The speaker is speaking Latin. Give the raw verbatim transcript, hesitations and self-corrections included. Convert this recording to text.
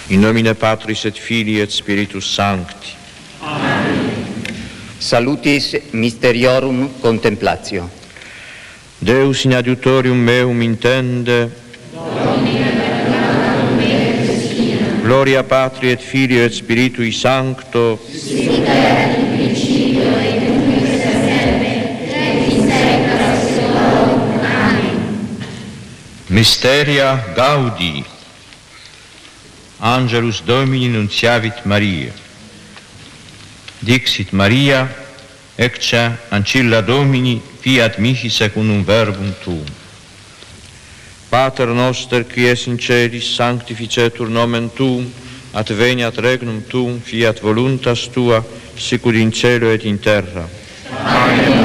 In nomine Patris et Filii et Spiritus Sancti. Amen. Salutis Mysteriorum Contemplatio. Deus in adiutorium meum intende. Domine perdonatum me destina. Gloria Patri et Filio et Spiritui Sancto. Sic erat in principio et nunc et semper et in saecula saeculorum. Amen. Mysteria Gaudii. Angelus Domini nunciavit Maria. Dixit Maria, ecce ancilla Domini, fiat mihi secundum verbum tuum. Pater noster, qui es in celis, sanctificetur nomen tuum, adveniat regnum tuum, fiat voluntas tua, sicut in cielo et in terra. Amen.